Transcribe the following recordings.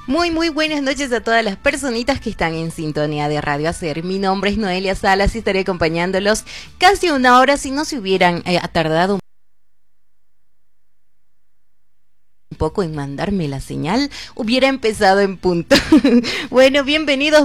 Muy buenas noches a todas las personitas que están en sintonía de Radio Hacer. Mi nombre es Noelia Salas y estaré acompañándolos casi una hora. Si no se hubieran tardado un poco en mandarme la señal, hubiera empezado en punto. Bueno, bienvenidos.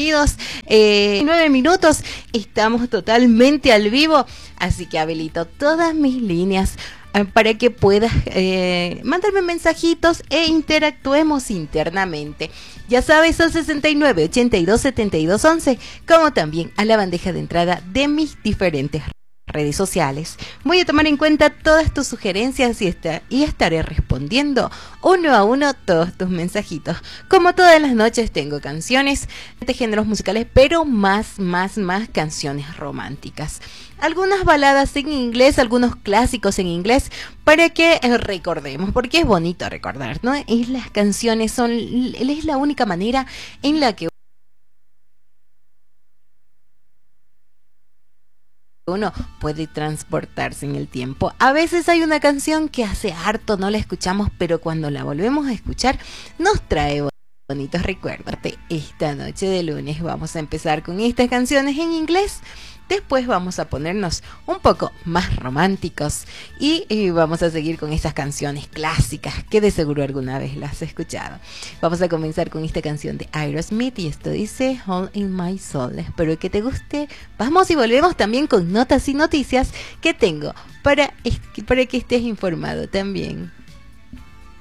9 minutos, estamos totalmente al vivo, así que habilito todas mis líneas para que puedas mandarme mensajitos e interactuemos internamente. Ya sabes, al 69 82 72 11, como también a la bandeja de entrada de mis diferentes redes sociales. Voy a tomar en cuenta todas tus sugerencias y estaré respondiendo uno a uno todos tus mensajitos. Como todas las noches tengo canciones de géneros musicales, pero más canciones románticas. Algunas baladas en inglés, algunos clásicos en inglés, para que recordemos, porque es bonito recordar, ¿no? Y las canciones es la única manera en la que uno puede transportarse en el tiempo. A veces hay una canción que hace harto no la escuchamos, pero cuando la volvemos a escuchar nos trae bonitos recuerdos. Esta noche de lunes vamos a empezar con estas canciones en inglés. Después vamos a ponernos un poco más románticos y vamos a seguir con estas canciones clásicas que de seguro alguna vez las has escuchado. Vamos a comenzar con esta canción de Aerosmith y esto dice Hole in My Soul. Espero que te guste. Vamos y volvemos también con notas y noticias que tengo para que estés informado también.